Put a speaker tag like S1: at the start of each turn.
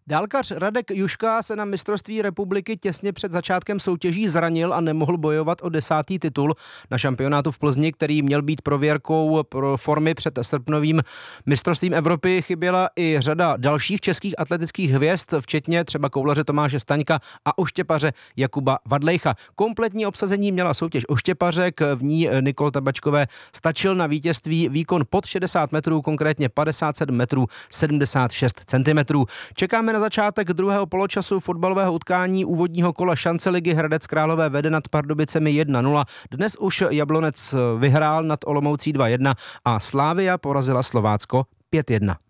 S1: Dálkař Radek Juška se na mistrovství republiky těsně před začátkem soutěží zranil a nemohl bojovat o 10. titul na šampionátu v Plzni, který měl být prověrkou pro formy před srpnovým mistrovstvím Evropy. Chyběla i řada dalších českých atletických hvězd, včetně třeba koulaře Tomáše Staňka a oštěpaře Jakuba Vadlejcha. Kompletní obsazení měla soutěž oštěpařek, v ní Nikol Tabačkové stačil na vítězství výkon pod 60 metrů, konkrétně 57 metrů 76 centimetrů. Čekáme na začátek druhého poločasu fotbalového utkání úvodního kola šance ligy. Hradec Králové vede nad Pardubicemi 1-0. Dnes už Jablonec vyhrál nad Olomoucí 2-1 a Slavia porazila Slovácko 5-1.